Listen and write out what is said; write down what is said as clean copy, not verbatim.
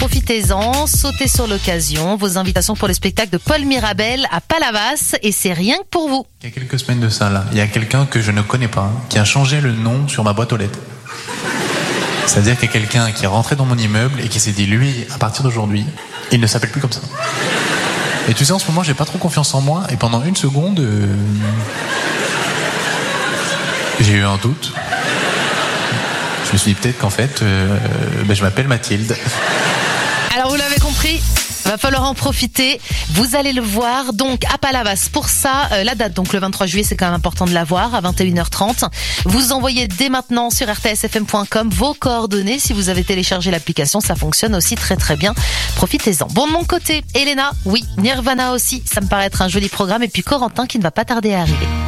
profitez-en, sautez sur l'occasion. Vos invitations pour le spectacle de Paul Mirabel à Palavas, et c'est rien que pour vous. Il y a quelques semaines de ça, là, il y a quelqu'un que je ne connais pas, qui a changé le nom sur ma boîte aux lettres. C'est-à-dire qu'il y a quelqu'un qui est rentré dans mon immeuble et qui s'est dit, lui, à partir d'aujourd'hui, il ne s'appelle plus comme ça. Et tu sais, en ce moment, j'ai pas trop confiance en moi, et pendant une seconde, j'ai eu un doute. Je me suis dit peut-être qu'en fait, je m'appelle Mathilde. Alors vous l'avez compris, va falloir en profiter. Vous allez le voir donc à Palavas. Pour ça, la date, donc le 23 juillet, c'est quand même important de la voir à 21h30. Vous envoyez dès maintenant sur rtsfm.com vos coordonnées. Si vous avez téléchargé l'application, ça fonctionne aussi très très bien. Profitez-en. Bon, de mon côté, Elena, oui, Nirvana aussi, ça me paraît être un joli programme. Et puis Corentin qui ne va pas tarder à arriver.